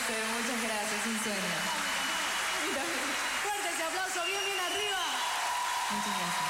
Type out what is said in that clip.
placer, muchas gracias, un sueño. Fuerte ese aplauso, bien, bien arriba. Muchas gracias.